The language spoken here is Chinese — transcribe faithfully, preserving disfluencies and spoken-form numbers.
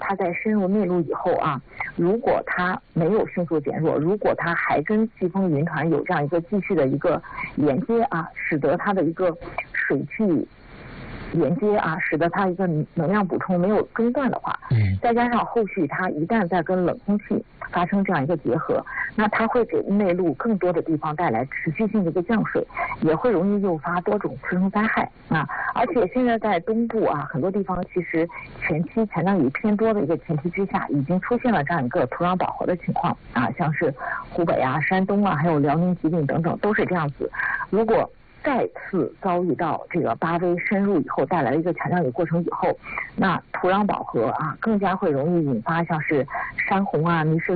它在深入内陆以后啊，如果它没有迅速减弱，如果它还跟季风云团有这样一个继续的一个连接啊，使得它的一个水汽连接啊，使得它一个能量补充没有中断的话， 嗯， 再加上后续它一旦再跟冷空气发生这样一个结合，那它会给内陆更多的地方带来持续性的一个降水，也会容易诱发多种次生灾害啊。而且现在在东部啊，很多地方其实前期产量雨偏多的一个前提之下，已经出现了这样一个土壤饱和的情况啊，像是湖北啊、山东啊，还有辽宁、吉林等等都是这样子。如果再次遭遇到这个八微深入以后带来的一个产量雨过程以后，那土壤饱和啊，更加会容易引发像是山洪啊、泥石